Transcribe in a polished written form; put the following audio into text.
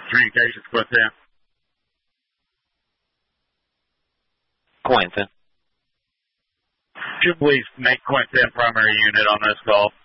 Communications, Quinton. Quinton. Could you please make Quinton primary unit on this call?